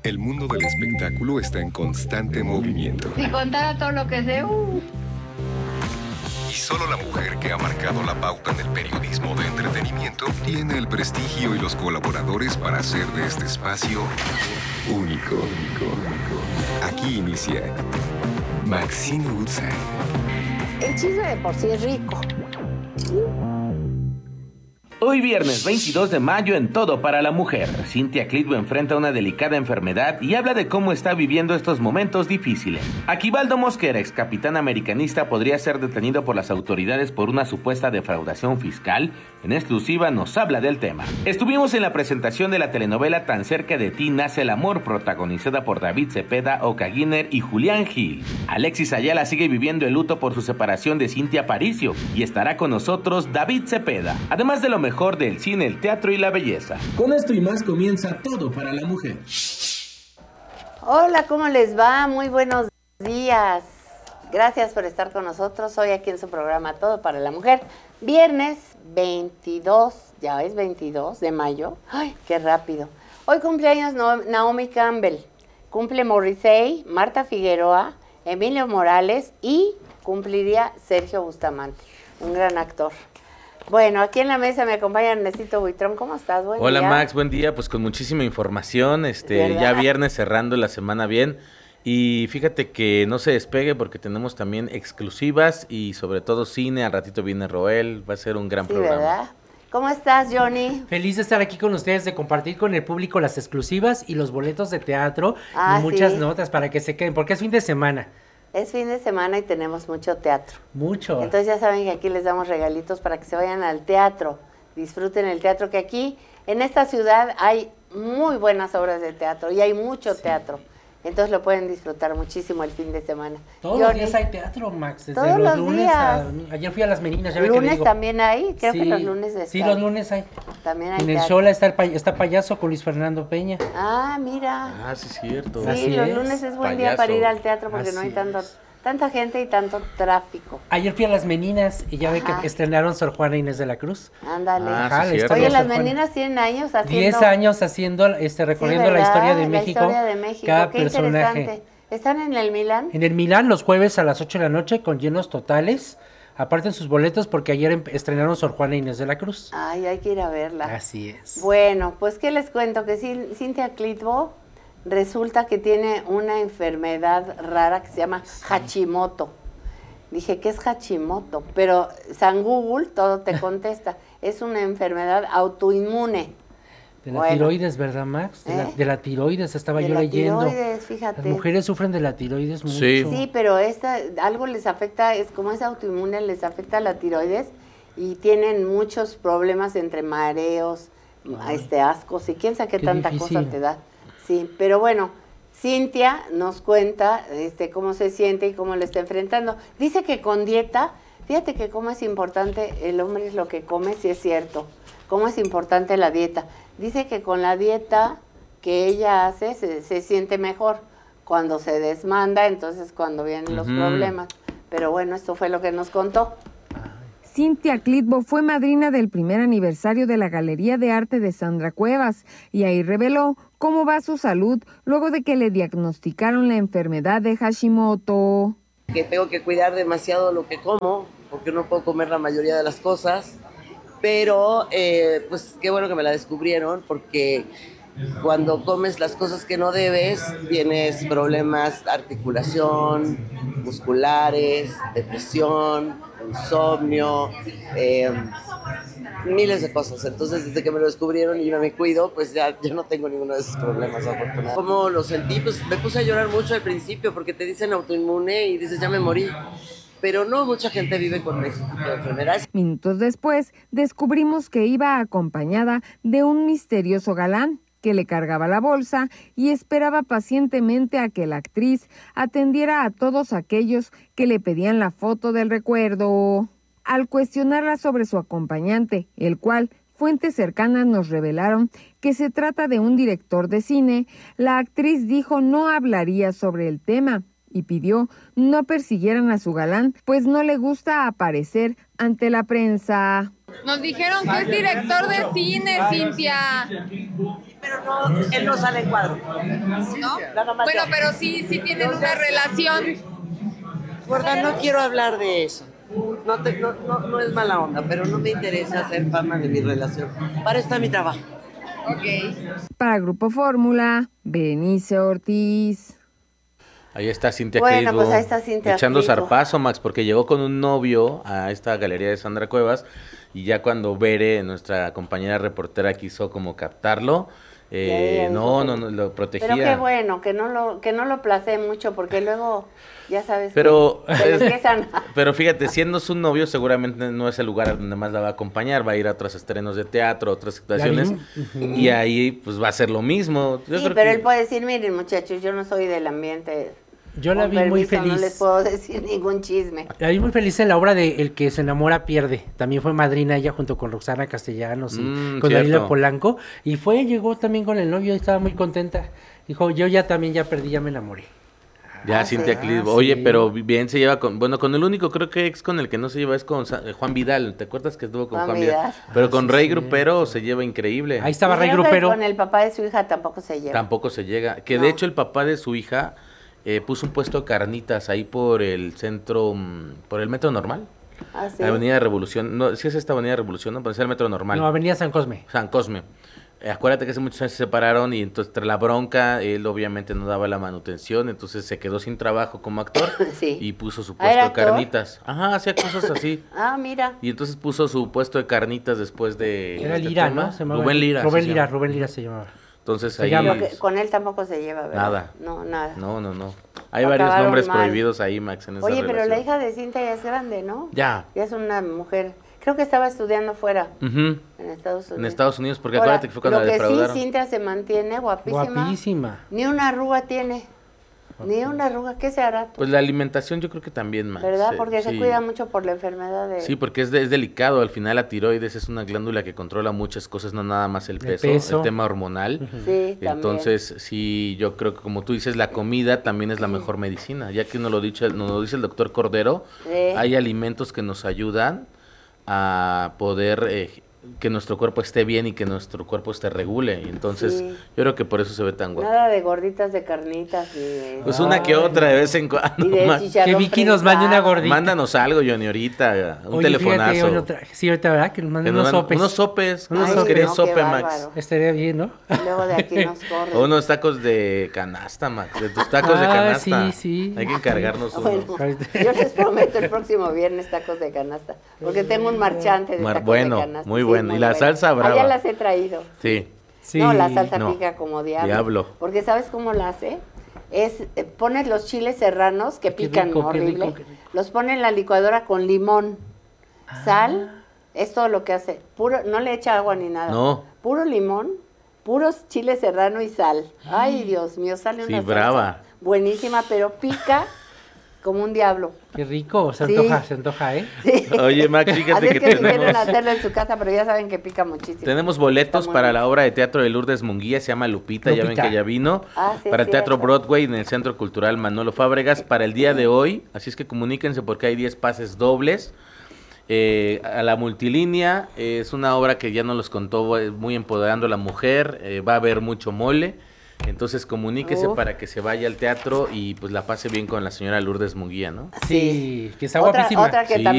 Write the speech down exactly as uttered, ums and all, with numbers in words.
El mundo del espectáculo está en constante movimiento. Si contara todo lo que sé, uh. Y solo la mujer que ha marcado la pauta en el periodismo de entretenimiento tiene el prestigio y los colaboradores para hacer de este espacio único. Aquí inicia Maxine Woodside. El chisme de por sí es rico. Hoy viernes veintidós de mayo en Todo para la Mujer, Cynthia Clitbo enfrenta una delicada enfermedad y habla de cómo está viviendo estos momentos difíciles. Aquivaldo Mosquera, ex capitán americanista, podría ser detenido por las autoridades por una supuesta defraudación fiscal. En exclusiva nos habla del tema. Estuvimos en la presentación de la telenovela Tan cerca de ti nace el amor, protagonizada por David Cepeda, Oka Guiner y Julián Gil. Alexis Ayala sigue viviendo el luto por su separación de Cintia Aparicio y estará con nosotros David Cepeda, además de lo mejor mejor del cine, el teatro y la belleza. Con esto y más comienza Todo para la Mujer. Hola, ¿cómo les va? Muy buenos días. Gracias por estar con nosotros hoy aquí en su programa Todo para la Mujer. Viernes veintidós, ya es veintidós de mayo. ¡Ay, qué rápido! Hoy cumpleaños Naomi Campbell, cumple Morrissey, Marta Figueroa, Emilio Morales y cumpliría Sergio Bustamante, un gran actor. Bueno, aquí en la mesa me acompaña Ernesito Buitrón. ¿Cómo estás? Buen Hola día. Max, buen día. Pues con muchísima información, este, ¿verdad? Ya viernes cerrando la semana bien. Y fíjate que no se despegue porque tenemos también exclusivas y sobre todo cine. Al ratito viene Roel, va a ser un gran sí, programa. ¿Verdad? ¿Cómo estás, Johnny? Feliz de estar aquí con ustedes, de compartir con el público las exclusivas y los boletos de teatro ah, y muchas sí. notas para que se queden, porque es fin de semana. Es fin de semana y tenemos mucho teatro. Mucho. Entonces ya saben que aquí les damos regalitos para que se vayan al teatro, disfruten el teatro, que aquí en esta ciudad hay muy buenas obras de teatro y hay mucho sí. teatro. Entonces lo pueden disfrutar muchísimo el fin de semana. Todos Yo, los días hay teatro, Max. Desde todos los, los lunes días. A, ayer fui a Las Meninas. Ya ¿Lunes ve que digo, también hay? Creo sí, que los lunes están. Sí, los lunes hay. También hay En teatro. el Xola está, el pay, está Payaso con Luis Fernando Peña. Ah, mira. Ah, sí es cierto. Sí, Así los es. lunes es buen Payaso. día para ir al teatro porque Así no hay tanto... Tanta gente y tanto tráfico. Ayer fui a Las Meninas y ya Ajá. ve que estrenaron Sor Juana Inés de la Cruz. Ándale. Ah, Ajá, sí, la Oye, Las Juana. Meninas tienen años haciendo... Diez años haciendo, este, recorriendo sí, la historia de México. La historia de México, cada qué personaje. interesante. ¿Están en el Milán? En el Milán los jueves a las ocho de la noche con llenos totales. Aparten sus boletos porque ayer em- estrenaron Sor Juana Inés de la Cruz. Ay, hay que ir a verla. Así es. Bueno, pues ¿qué les cuento? Que Cin- Cynthia Clitbo resulta que tiene una enfermedad rara que se llama Hashimoto. Dije, ¿qué es Hashimoto? Pero San Google todo te contesta. Es una enfermedad autoinmune. De la Bueno. tiroides, ¿verdad, Max? De, ¿Eh? la, de la tiroides estaba De yo la leyendo. tiroides, fíjate. Las mujeres sufren de la tiroides mucho. Sí. Sí, pero esta, algo les afecta, es como es autoinmune, les afecta la tiroides y tienen muchos problemas entre mareos, Ay, este ascos y quién sabe qué, qué tanta difícil. cosa te da. Sí, pero bueno, Cynthia nos cuenta este cómo se siente y cómo lo está enfrentando. Dice que con dieta, fíjate que cómo es importante, el hombre es lo que come, si es cierto, cómo es importante la dieta. Dice que con la dieta que ella hace se, se siente mejor. Cuando se desmanda, entonces cuando vienen los Ujú. problemas. Pero bueno, esto fue lo que nos contó. Cynthia Clitbo fue madrina del primer aniversario de la Galería de Arte de Sandra Cuevas y ahí reveló cómo va su salud luego de que le diagnosticaron la enfermedad de Hashimoto. Que tengo que cuidar demasiado lo que como, porque no puedo comer la mayoría de las cosas, pero eh, pues qué bueno que me la descubrieron, porque cuando comes las cosas que no debes, tienes problemas de articulación, musculares, depresión, insomnio, eh, miles de cosas. Entonces, desde que me lo descubrieron y yo me cuido, pues ya, ya no tengo ninguno de esos problemas, afortunadamente. ¿Cómo lo sentí? Pues me puse a llorar mucho al principio porque te dicen autoinmune y dices, ya me morí. Pero no mucha gente vive con ese tipo de enfermedades. Minutos después, descubrimos que iba acompañada de un misterioso galán que le cargaba la bolsa y esperaba pacientemente a que la actriz atendiera a todos aquellos que le pedían la foto del recuerdo. Al cuestionarla sobre su acompañante, el cual fuentes cercanas nos revelaron que se trata de un director de cine, la actriz dijo no hablaría sobre el tema y pidió no persiguieran a su galán, pues no le gusta aparecer ante la prensa. Nos dijeron que es director de cine, Cintia. Pero no, él no sale en cuadro. ¿No? Nada más Bueno, yo. pero sí, sí tienen una relación. Gorda, no quiero hablar de eso. No, te, no, no, no es mala onda, pero no me interesa hacer fama de mi relación. Para eso está mi trabajo. Ok. Para Grupo Fórmula, Benice Ortiz. Ahí está Cintia Bueno, Clitbo, pues ahí está Cintia echando Clitbo. zarpazo, Max, porque llegó con un novio a esta galería de Sandra Cuevas y ya cuando Bere, nuestra compañera reportera, quiso como captarlo, eh, Ya, ya no, dijo no, que- no, lo protegía. Pero qué bueno, que no lo, que no lo placé mucho, porque luego, ya sabes, Pero, que se le empiezan a- pero fíjate, siendo su novio, seguramente no es el lugar donde más la va a acompañar, va a ir a otros estrenos de teatro, otras situaciones, y ahí pues va a ser lo mismo. Yo Sí, creo pero que- él puede decir, miren muchachos, yo no soy del ambiente. Yo la Con vi muy permiso, No feliz. les puedo decir ningún chisme. La vi muy feliz en la obra de El que se enamora pierde. También fue madrina ella junto con Roxana Castellanos y Mm, con cierto. Dalila Polanco. Y fue, llegó también con el novio y estaba muy contenta. Dijo, yo ya también ya perdí, ya me enamoré. Ya, Ah, Cintia sí. Clitbo. Ah, Oye, sí. pero bien se lleva con... Bueno, con el único creo que ex con el que no se lleva es con Sa- eh, Juan Vidal. ¿Te acuerdas que estuvo con Juan Juan, Vidal? Vidal. Pero Ah, con sí, Rey sí. Grupero se lleva increíble. Ahí estaba Y Rey creo que Grupero. Con el papá de su hija tampoco se lleva. Tampoco se llega. Que No. de hecho el papá de su hija eh, puso un puesto de carnitas ahí por el centro, mm, por el metro normal. Ah, sí. La Avenida Revolución. No, sí es esta Avenida Revolución, ¿no? Pero es el metro normal. No, Avenida San Cosme. San Cosme. Eh, acuérdate que hace muchos años se separaron y entonces tras la bronca él obviamente no daba la manutención, entonces se quedó sin trabajo como actor Sí. y puso su Ah, puesto ¿era de actor? carnitas. Ajá, hacía cosas así. Ah, mira. Y entonces puso su puesto de carnitas después de... Era este Lira, tema. ¿no? Se llamaba- Rubén Lira. Rubén sí se Lira, llama. Rubén Lira se llamaba. Entonces Se ahí... llama. Pero que con él tampoco se lleva, ¿verdad? Nada. No, nada. No, no, no. Hay varios Acabaron nombres mal. prohibidos ahí, Max, en esa Oye, pero la relación. hija de Cintia ya es grande, ¿no? Ya. Ya es una mujer. Creo que estaba estudiando fuera, Ujú. en Estados Unidos. En Estados Unidos, porque Ahora, acuérdate que fue cuando lo la que defraudaron. sí, Cintia se mantiene guapísima. Guapísima. Ni una arruga tiene. Ni una arruga. ¿Qué se hará? Pues la alimentación yo creo que también, Max. ¿Verdad? eh, Porque se sí. cuida mucho por la enfermedad de... Sí, porque es, de- es delicado. Al final la tiroides es una glándula que controla muchas cosas, no nada más el El peso, peso. el tema hormonal. Sí, también. Entonces, sí, yo creo que como tú dices, la comida también es la mejor medicina. Ya que nos lo, dicho, nos lo dice el doctor Cordero, Sí. hay alimentos que nos ayudan a poder eh, que nuestro cuerpo esté bien y que nuestro cuerpo esté regule. Y entonces, Sí. yo creo que por eso se ve tan guapo. Nada de gorditas de carnitas ni de... Pues una que otra de vez en cuando. y de Max. chicharrón Que Vicky nos mande una prensado. gordita. Mándanos algo, Johnny, ahorita. Un Oye, fíjate, telefonazo. hoy no traje- sí, ahorita, ¿verdad? Que nos Que manden nos unos dan- sopes. Unos sopes. Unos Unos Ay, sopes. querían no, sope, qué Max. bárbaro. Estaría bien, ¿no? Y luego de aquí nos corren. O unos tacos de canasta, Max. De tus tacos de Ah, canasta. sí, sí. Hay que encargarnos unos. Bueno, yo les prometo el próximo viernes tacos de canasta, porque tengo un marchante de Mar- tacos bueno, de canasta. muy bueno. Y la salsa brava. Ah, ya las he traído. Sí. Sí. No, la salsa no. pica como diablo. Diablo. Porque ¿sabes cómo la hace? Es, eh, pones los chiles serranos que Qué pican rico, qué horrible, rico, qué rico. los pone en la licuadora con limón, Ah. sal, es todo lo que hace. Puro, no le echa agua ni nada. No. Puro limón, puros chiles serrano y sal. Ay, Dios mío, sale Sí, una salsa brava. buenísima, pero pica como un diablo. Qué rico, se Sí. antoja, se antoja, ¿eh? Sí. Oye, Max, Así fíjate es que, que si quieren tenemos, hacerlo en su casa, pero ya saben que pica muchísimo. tenemos boletos Está muy para bien. la obra de teatro de Lourdes Munguía, se llama Lupita, ya ven Lupita. que ya vino. Ah, sí, para es el Teatro cierto. Broadway en el Centro Cultural Manolo Fábregas para el día de hoy. Así es que comuníquense porque hay diez pases dobles. Eh, a la multilínea, eh, es una obra que ya nos los contó, eh, muy empoderando a la mujer, eh, va a haber mucho mole, entonces comuníquese Uf. para que se vaya al teatro y pues la pase bien con la señora Lourdes Munguía, ¿no? Sí, que está Otra, guapísima. otra que Sí, también